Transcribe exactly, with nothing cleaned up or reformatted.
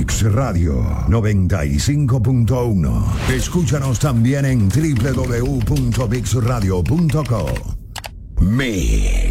Mix Radio noventa y cinco punto uno. Escúchanos también en doble u doble u doble u punto mix radio punto com. Mix.